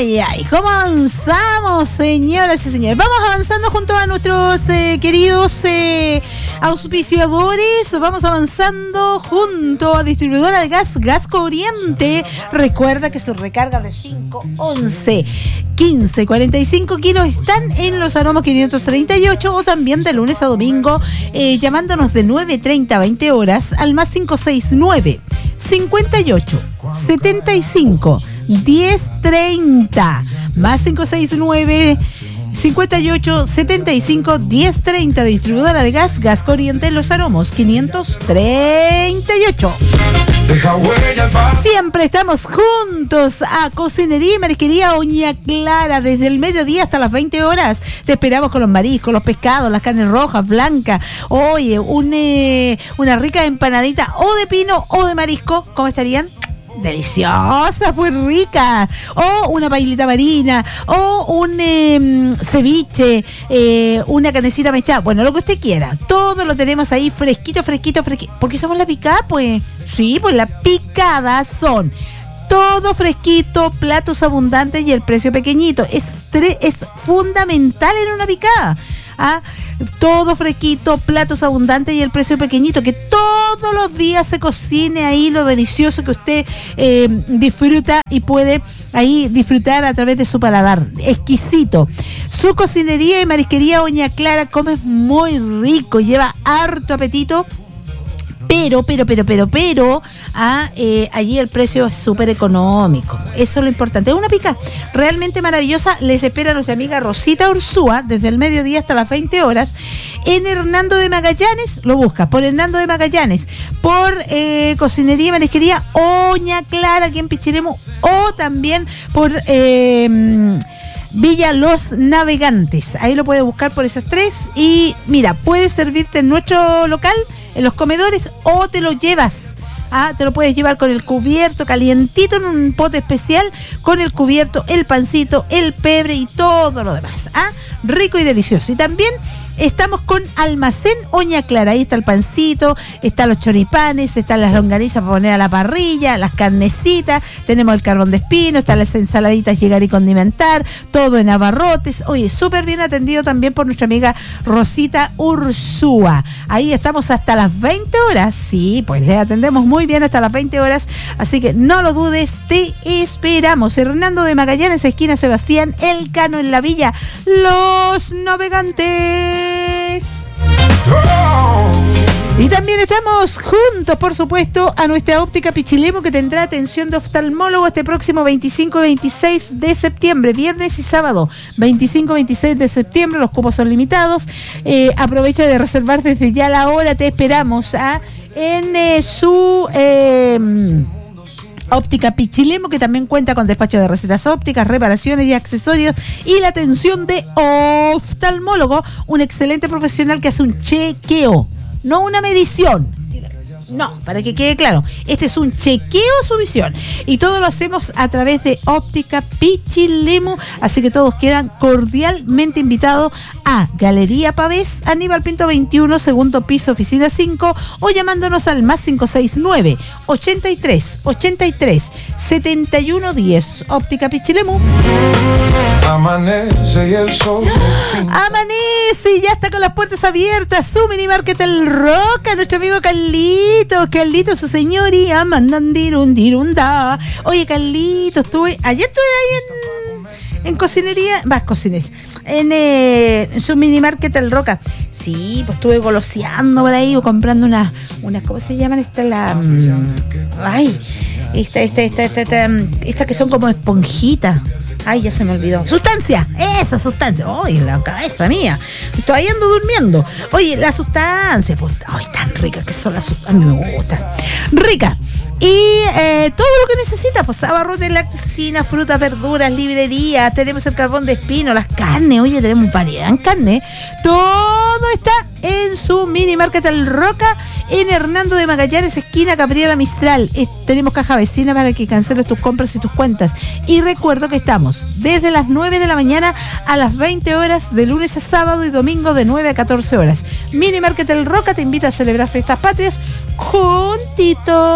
ay, ay. ¿Cómo avanzamos, señoras y señores? Vamos avanzando junto a nuestros queridos auspiciadores. Vamos avanzando junto a distribuidora de gas, Gasco Oriente. Recuerda que su recarga de 5, 11, 15, 45 kilos están en Los Aromos 538 o también de lunes a domingo llamándonos de 9:30 a 20 horas al más 569 58 75 1030 más 569 58 75 1030. Distribuidora de gas, Gasco Oriente, Los Aromos 538. Siempre estamos juntos a Cocinería y Marisquería Oña Clara, desde el mediodía hasta las 20 horas. Te esperamos con los mariscos, los pescados, las carnes rojas, blancas. Oye, una rica empanadita o de pino o de marisco. ¿Cómo estarían? Deliciosas, pues ricas. O una pailita marina, o un ceviche, una carnecita mechada. Bueno, lo que usted quiera. Todo lo tenemos ahí fresquito. Porque somos la picada, pues. Sí, pues la picada son todo fresquito, platos abundantes y el precio pequeñito. Es fundamental en una picada. Todo fresquito, platos abundantes y el precio pequeñito, que todos los días se cocine ahí lo delicioso que usted disfruta y puede ahí disfrutar a través de su paladar, exquisito. Su Cocinería y Marisquería Oña Clara, comes muy rico, lleva harto apetito. Pero, allí el precio es súper económico. Eso es lo importante. Es una pica realmente maravillosa. Les espera nuestra amiga Rosita Ursúa desde el mediodía hasta las 20 horas en Hernando de Magallanes. Lo busca por Hernando de Magallanes, por Cocinería y Marisquería Oña Clara aquí en Pichilemu, o también por Villa Los Navegantes. Ahí lo puedes buscar por esos tres. Y mira, puedes servirte en nuestro local, en los comedores, o te lo llevas. Te lo puedes llevar con el cubierto calientito en un pote especial, con el cubierto, el pancito, el pebre y todo lo demás. Rico y delicioso. Y también estamos con Almacén Oña Clara. Ahí está el pancito, están los choripanes, están las longanizas para poner a la parrilla, las carnecitas, tenemos el carbón de espino, están las ensaladitas llegar y condimentar, todo en abarrotes. Oye, súper bien atendido también por nuestra amiga Rosita Ursúa. Ahí estamos hasta las 20 horas. Sí, pues le atendemos muy bien hasta las 20 horas, así que no lo dudes, te esperamos. Hernando de Magallanes, esquina Sebastián Elcano, en la Villa Los Navegantes. Y también estamos juntos, por supuesto, a nuestra óptica Pichilemu, que tendrá atención de oftalmólogo este próximo 25 y 26 de septiembre, viernes y sábado, 25 y 26 de septiembre. Los cupos son limitados. Aprovecha de reservar desde ya la hora, te esperamos en su óptica Pichilemu, que también cuenta con despacho de recetas ópticas, reparaciones y accesorios, y la atención de oftalmólogo, un excelente profesional que hace un chequeo, no una medición. No, para que quede claro, este es un chequeo a su visión, y todo lo hacemos a través de óptica Pichilemu, así que todos quedan cordialmente invitados a Galería Pavés, Aníbal Pinto 21, segundo piso, oficina 5, o llamándonos al más 569 83 83 71 10. Óptica Pichilemu. Amanece y el sol. Amanece y ya está con las puertas abiertas su mini market El Roca, nuestro amigo Carlito, su señoría, mandandirundirunda. Oye, Carlito, ayer estuve ahí en cocinería, en su mini market El Roca. Sí, pues estuve goloseando por ahí, o comprando una ¿cómo se llaman? Esta que son como esponjitas. Ay, ya se me olvidó. Esa sustancia. Ay, la cabeza mía. Todavía ando durmiendo. Oye, la sustancia, pues, ay, tan rica que son las sustancias. A mí me gusta. Rica. Y todo lo que necesita, pues abarrotes, lacticina, frutas, verduras, librería, tenemos el carbón de espino, las carnes, oye, tenemos variedad en carne. Todo está en su mini market El Roca, en Hernando de Magallanes, esquina Gabriela Mistral. Tenemos caja vecina para que canceles tus compras y tus cuentas. Y recuerdo que estamos desde las 9 de la mañana a las 20 horas, de lunes a sábado, y domingo de 9 a 14 horas. Mini market El Roca te invita a celebrar fiestas patrias juntito.